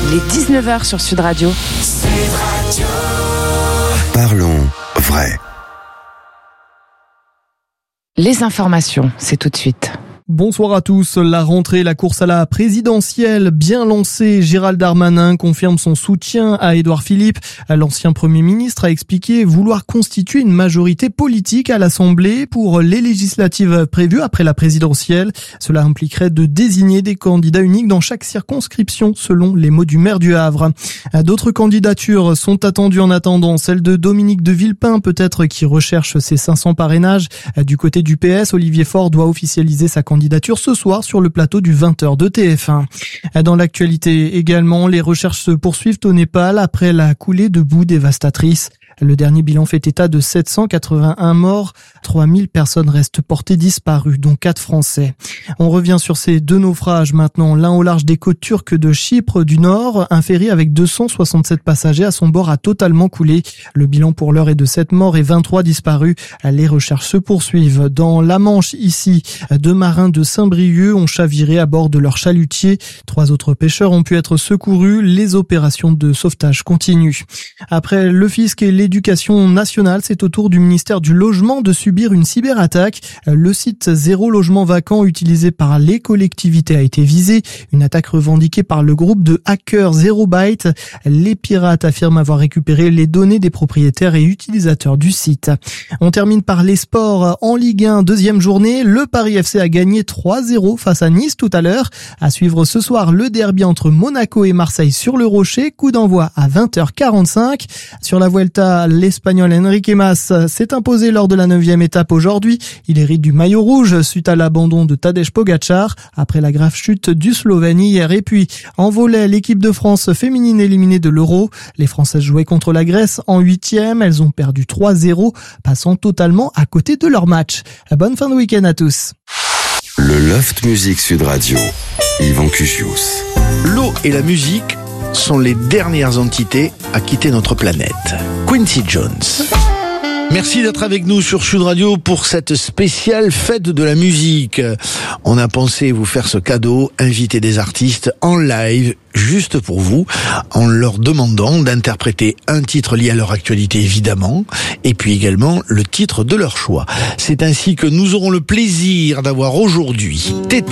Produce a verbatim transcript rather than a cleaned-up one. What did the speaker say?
Il est dix-neuf heures sur Sud Radio. Sud Radio. Parlons vrai. Les informations, c'est tout de suite. Bonsoir à tous. La rentrée, la course à la présidentielle bien lancée. Gérald Darmanin confirme son soutien à Édouard Philippe. L'ancien Premier ministre a expliqué vouloir constituer une majorité politique à l'Assemblée pour les législatives prévues après la présidentielle. Cela impliquerait de désigner des candidats uniques dans chaque circonscription, selon les mots du maire du Havre. D'autres candidatures sont attendues en attendant. Celle de Dominique de Villepin, peut-être, qui recherche ses cinq cents parrainages. Du côté du P S, Olivier Faure doit officialiser sa candidature candidature ce soir sur le plateau du vingt heures de T F un. Dans l'actualité également, les recherches se poursuivent au Népal après la coulée de boue dévastatrice. Le dernier bilan fait état de sept cent quatre-vingt-un morts. trois mille personnes restent portées disparues, dont quatre Français. On revient sur ces deux naufrages maintenant. L'un au large des côtes turques de Chypre du Nord. Un ferry avec deux cent soixante-sept passagers à son bord a totalement coulé. Le bilan pour l'heure est de sept morts et vingt-trois disparus. Les recherches se poursuivent. Dans la Manche, ici, deux marins de Saint-Brieuc ont chaviré à bord de leur chalutier. Trois autres pêcheurs ont pu être secourus. Les opérations de sauvetage continuent. Après le fisc et les L'éducation nationale, c'est au tour du ministère du Logement de subir une cyberattaque. Le site Zéro Logement Vacant utilisé par les collectivités a été visé. Une attaque revendiquée par le groupe de hackers Zero Byte. Les pirates affirment avoir récupéré les données des propriétaires et utilisateurs du site. On termine par les sports en Ligue un, deuxième journée. Le Paris F C a gagné trois zéro face à Nice tout à l'heure. À suivre ce soir le derby entre Monaco et Marseille sur le Rocher. Coup d'envoi à vingt heures quarante-cinq. Sur la Vuelta, l'Espagnol Enrique Mas s'est imposé lors de la neuvième étape aujourd'hui. Il hérite du maillot rouge suite à l'abandon de Tadej Pogačar après la grave chute du Slovène hier. Et puis, en volley, l'équipe de France féminine éliminée de l'Euro. Les Françaises jouaient contre la Grèce en huitième. Elles ont perdu trois zéro, passant totalement à côté de leur match. Bonne fin de week-end à tous. Le Loft Music Sud Radio. Yvan Cugius. L'eau et la musique sont les dernières entités à quitter notre planète. Quincy Jones. Merci d'être avec nous sur Sud Radio pour cette spéciale fête de la musique. On a pensé vous faire ce cadeau, inviter des artistes en live, juste pour vous, en leur demandant d'interpréter un titre lié à leur actualité évidemment, et puis également le titre de leur choix. C'est ainsi que nous aurons le plaisir d'avoir aujourd'hui Tété